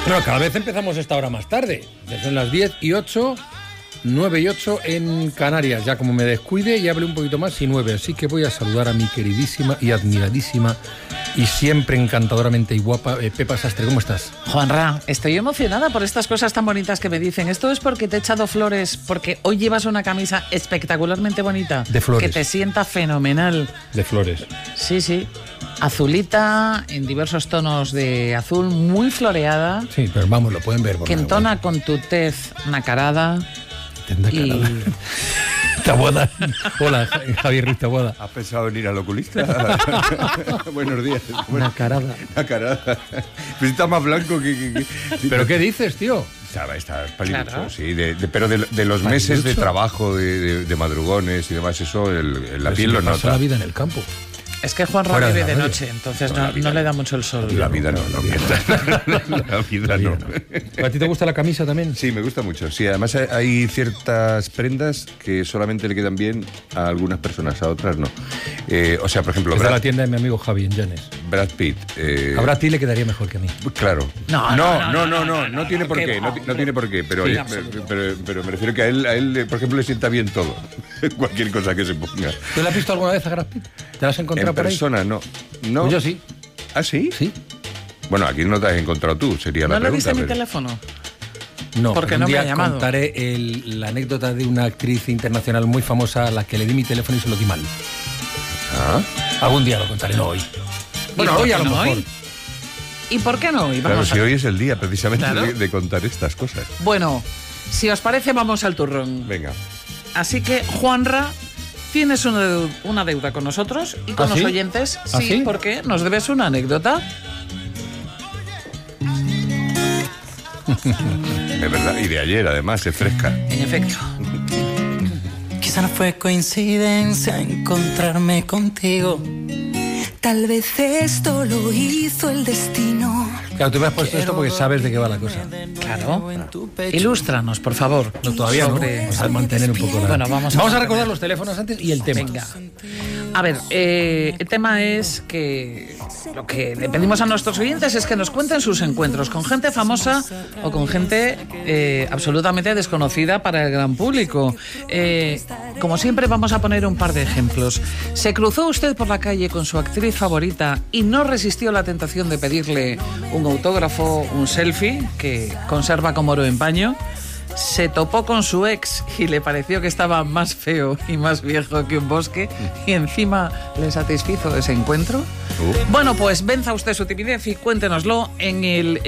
Bueno, cada vez empezamos esta hora más tarde. Son las 10:08, 9:08 en Canarias. Ya como me descuide, ya hablé un poquito más y 9. Así que voy a saludar a mi queridísima y admiradísima y siempre encantadoramente y guapa Pepa Sastre. ¿Cómo estás? Juanra, estoy emocionada por estas cosas tan bonitas que me dicen. Esto es porque te he echado flores, porque hoy llevas una camisa espectacularmente bonita. De flores. Que te sienta fenomenal. De flores. Sí, sí. Azulita, en diversos tonos de azul, muy floreada. Sí, pero vamos, lo pueden ver. Que entona con tu tez nacarada. Y... Taboada. Hola, Javier Ruiz Taboada. ¿Has pensado en ir al oculista? Buenos días. Nacarada. Nacarada. Pues está más blanco que... ¿Pero qué dices, tío? Está peligroso, Claro. sí. Pero de los meses de trabajo, de madrugones y demás, eso, la piel lo pasa nota. la vida en el campo. Es que Juanra Fuera de vive la de radio. noche, entonces No, la no vida le da mucho el sol. La vida no. La vida no. ¿A ti te gusta la camisa también? Sí, me gusta mucho. Sí, además hay ciertas prendas que solamente le quedan bien a algunas personas, a otras no. O sea, por ejemplo, Es de la tienda de mi amigo Javi en Llanes. Brad Pitt. A Brad Pitt le quedaría mejor que a mí. Claro. No tiene por qué. no. No tiene por qué. Pero, Sí, pero me refiero que a él, por ejemplo, le sienta bien todo. Cualquier cosa que se ponga. ¿Tú le has visto alguna vez a Brad Pitt? ¿Te la has encontrado En por ahí? persona, no. Pues yo sí. ¿Ah, sí? Sí. Bueno, aquí no te has encontrado tú, sería la ¿No le pregunta. diste mi pero- teléfono? No, Porque pero no un me ha día llamado. contaré la anécdota de una actriz internacional muy famosa a la que le di mi teléfono y se lo di mal. Ah, Algún día lo contaré, no hoy. Bueno, por hoy qué a lo no mejor. hoy? ¿Y por qué no hoy? claro, Vamos si a... hoy es el día precisamente Claro. de contar estas cosas. Bueno, si os parece, vamos al turrón. Venga. Así que, Juanra, tienes una deuda con nosotros y con ¿Ah, los sí? oyentes. ¿Ah, Sí, sí? porque nos debes una anécdota. De verdad, y de ayer además, es fresca. En efecto. Quizá no fue coincidencia encontrarme contigo. Tal vez esto lo hizo el destino. Claro, tú me has puesto esto porque sabes de qué va la cosa. Claro. Ilústranos, por favor. No, todavía sobre- no. Vamos a mantener un poco la... Bueno, vamos a recordar los teléfonos antes y el tema. Venga. A ver, el tema es que lo que le pedimos a nuestros oyentes es que nos cuenten sus encuentros con gente famosa o con gente absolutamente desconocida para el gran público. Como siempre, vamos a poner un par de ejemplos. ¿Se cruzó usted por la calle con su actriz favorita y no resistió la tentación de pedirle un autógrafo, un selfie, que conserva como oro en paño? ¿Se topó con su ex y le pareció que estaba más feo y más viejo que un bosque y encima le satisfizo ese encuentro? Bueno, pues venza usted su timidez y cuéntenoslo en el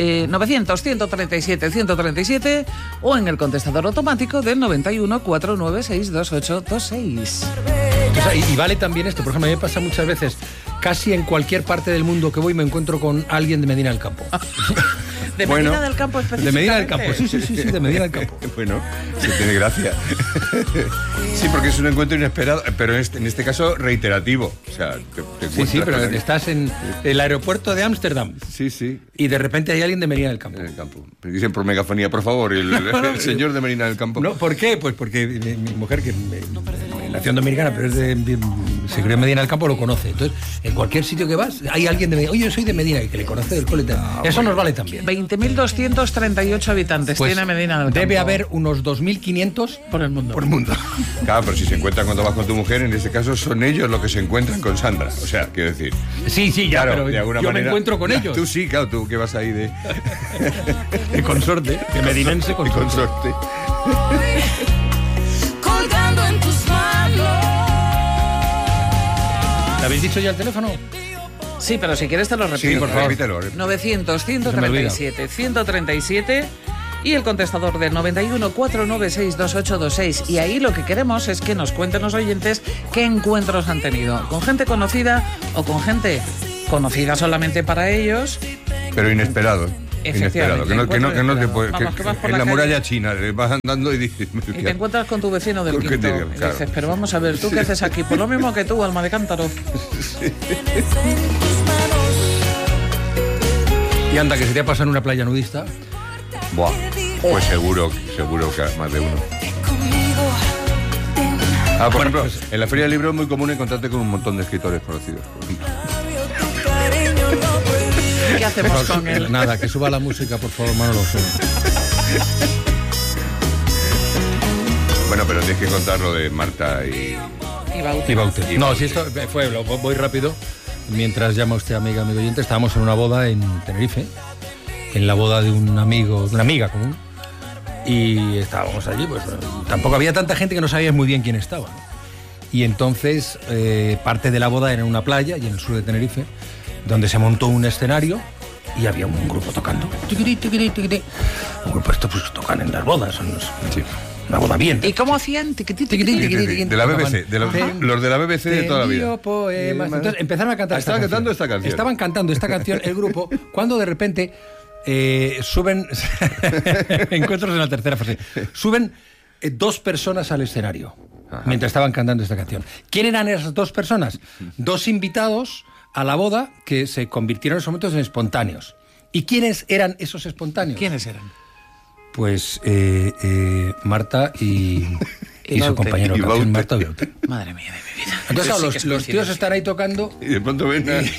900-137-137 o en el contestador automático del 91 496 2826. Entonces, y vale también esto, por ejemplo, a mí me pasa muchas veces, casi en cualquier parte del mundo que voy me encuentro con alguien de Medina del Campo. ¿De Bueno, Medina del Campo De específicamente? Medina del Campo, sí, de Medina del Campo. Bueno, sí tiene gracia. Sí, porque es un encuentro inesperado, pero en este caso reiterativo. O sea, te Sí, encuentras pero con alguien. estás en el aeropuerto de Ámsterdam Sí. y de repente hay alguien de Medina del Campo. En el campo. Dicen por megafonía, por favor, el señor de Medina del Campo. No, ¿por qué? Pues porque mi mujer, que nació en Dominicana, pero se crió en Medina del Campo, lo conoce. Entonces, en cualquier sitio que vas, hay alguien de Medina. Oye, yo soy de Medina, y que le conoce del cole. Eso nos vale también. 20.238 habitantes Pues tiene Medina del Campo. debe haber unos 2.500 por el mundo. por mundo. Claro, pero si se encuentran cuando vas con tu mujer, en este caso son ellos los que se encuentran con Sandra. O sea, quiero decir. Sí, ya, Claro, pero de alguna yo manera, me encuentro con ellos. Tú sí, claro, tú que vas ahí de consorte, de medinense consorte. consorte. Colgando en tus manos. ¿Le habéis dicho ya el teléfono? Sí, pero si quieres te lo repito. Sí, por favor. Repítelo. 900-137-137 y el contestador del 91 496 2826. Y ahí lo que queremos es que nos cuenten los oyentes qué encuentros han tenido. Con gente conocida o con gente conocida solamente para ellos. Pero inesperado. Efectivamente, Inesperado. Que no te encuentro puedes. inesperado. Vamos, que vas por en la la muralla calle china vas andando y dices. Y te encuentras con tu vecino del ¿Por qué quinto. te- Y claro. dices, pero vamos a ver, ¿tú qué haces aquí? Pues lo mismo que tú, alma de cántaro. Y anda, que se te ha pasado en una playa nudista. Buah. Pues seguro que más de uno. Por ejemplo, en la Feria del Libro es muy común encontrarte con un montón de escritores conocidos. Por ejemplo. ¿Qué hacemos con él? Nada, que suba la música, por favor, Manolo. Bueno, pero tienes que contar lo de Marta y Baute. No, si esto fue, voy rápido. Mientras llama usted amigo oyente, estábamos en una boda en Tenerife, en la boda de un amigo, de una amiga común, y estábamos allí, pues tampoco había tanta gente que no sabía muy bien quién estaba, ¿no? Y entonces parte de la boda era en una playa y en el sur de Tenerife, donde se montó un escenario y había un grupo tocando. Tiquiri, tiquiri, tiquiri. Un grupo esto pues tocan en las bodas, sí. Una boda bien. ¿Y cómo hacían? De la BBC, los de la BBC de toda la vida. Poemas. Entonces empezaron a cantar Estaban cantando esta canción. Estaban cantando esta canción el grupo, cuando de repente suben encuentros en la tercera fase. Suben 2 personas al escenario. Ajá. Mientras estaban cantando esta canción. ¿Quién eran esas 2 personas? 2 invitados a la boda que se convirtieron en esos momentos en espontáneos. ¿Y quiénes eran esos espontáneos? ¿Quiénes eran? Pues Marta y su compañero de canción, Marta Baute. Madre mía de mi vida. Entonces claro, los tíos están ahí tocando y de pronto ven Te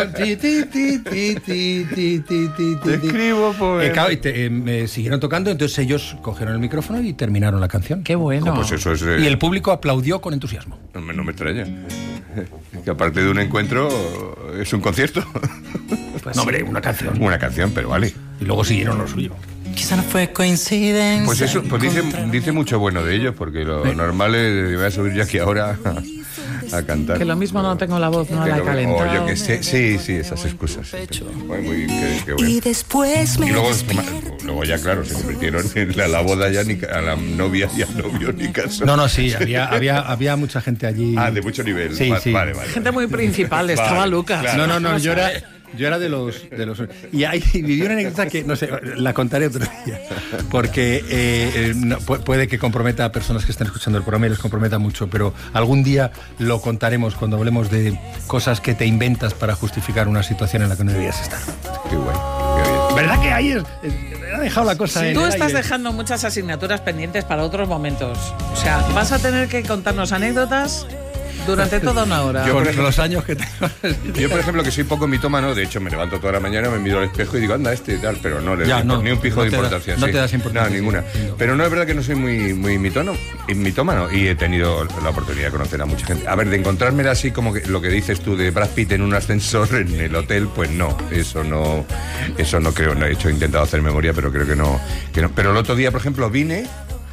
escribo poemas. Claro, me siguieron tocando, entonces ellos cogieron el micrófono y terminaron la canción. Qué bueno. Pues eso es, y el público aplaudió con entusiasmo. No me extraña. Que aparte de un encuentro es un concierto. Pues no, hombre, una canción. Una canción, pero vale. Y luego siguieron lo suyo. Quizá no fue coincidencia. Pues eso, pues dice mucho bueno de ellos, porque lo normal es voy a subir yo aquí ahora a cantar. Que lo mismo no tengo la voz, no la he calentado. O yo que sé, sí, esas excusas. Muy qué bueno. Y después me luego ya, claro, se convirtieron en la boda ya ni a la novia y al novio ni caso. No, sí, había mucha gente allí. Ah, de mucho nivel. Sí, sí. Vale. Gente muy principal, estaba Lucas. Claro. No, yo era de los y viví una anécdota que, no sé, la contaré otro día, porque puede que comprometa a personas que están escuchando el programa y les comprometa mucho, pero algún día lo contaremos cuando hablemos de cosas que te inventas para justificar una situación en la que no debías estar. Qué guay, qué bien. ¿Verdad que ahí ha dejado la cosa en Tú el estás aire? dejando muchas asignaturas pendientes para otros momentos. O sea, vas a tener que contarnos anécdotas durante toda una hora. Yo, por ejemplo, los años que tengo. Yo, por ejemplo, que soy poco mitómano, de hecho me levanto toda la mañana, me miro al espejo y digo, anda, y tal, pero no le doy ni un pijo de importancia. No te das importancia. No, ninguna. Pero no es verdad que no soy muy mitómano y he tenido la oportunidad de conocer a mucha gente. A ver, de encontrármela así como que lo que dices tú de Brad Pitt en un ascensor en el hotel, pues no, eso no creo. De hecho, he intentado hacer memoria, pero creo que no. Pero el otro día, por ejemplo, vine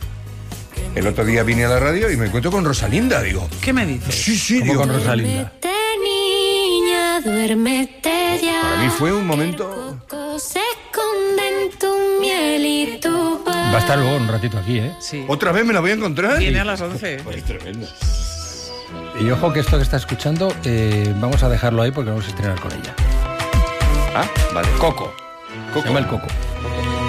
a la radio y me encuentro con Rosalinda, digo. ¿Qué me dices? Sí, ¿Cómo digo. con Rosalinda? Duérmete, niña, duérmete ya. Para mí fue un momento. Coco se esconde en tu miel y tu paz. Va a estar luego un ratito aquí, ¿eh? Sí. ¿Otra vez me la voy a encontrar? Viene a las 11. Pues tremendo. Y ojo que esto que está escuchando, vamos a dejarlo ahí porque vamos a estrenar con ella. Ah, vale. Coco. Coco. Se llama el Coco.